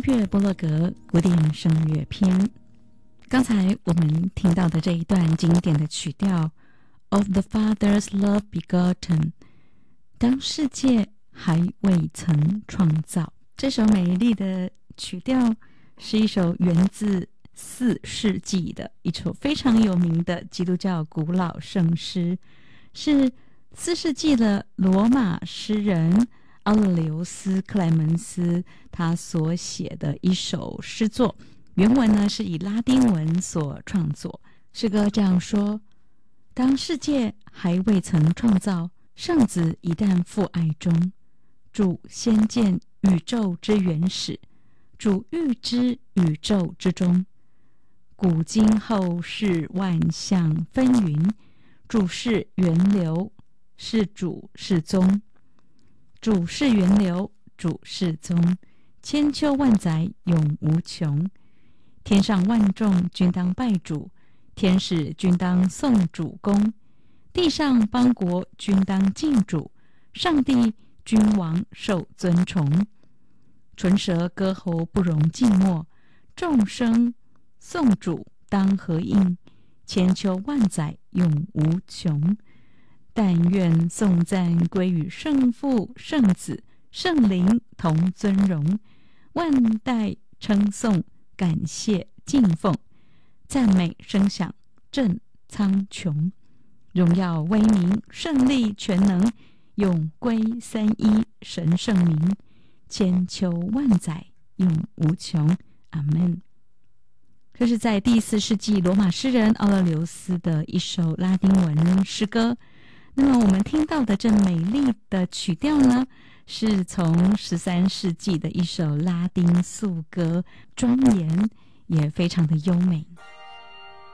乐部落格古典声乐篇。刚才我们听到的这一段经典的曲调 Of the Father's Love Begotten， 当世界还未曾创造，这首美丽的曲调是一首源自4世纪的一首非常有名的基督教古老圣诗，是4世纪的罗马诗人奥勒留斯·克莱门斯他所写的一首诗作。原文呢是以拉丁文所创作。诗歌这样说：当世界还未曾创造，圣子一旦父爱中，主先见宇宙之原始，主预知宇宙之中，古今后世万象纷纭，主是源流，是主是宗，主是源流，主是宗，千秋万载永无穷。天上万众均当拜主，天使均当颂主功，地上邦国均当敬主，上帝君王受尊崇。唇舌歌喉不容静默，众生颂主当合应，千秋万载永无穷。但愿颂赞归于圣父、圣子、圣灵同尊荣，万代称颂感谢敬奉，赞美声响震苍穹，荣耀威名胜利全能永归三一神圣名，千秋万载永无穷。阿们。这是在第4世纪罗马诗人奥勒留斯的一首拉丁文诗歌。那么我们听到的这美丽的曲调呢，是从13世纪的一首拉丁素歌，庄严也非常的优美。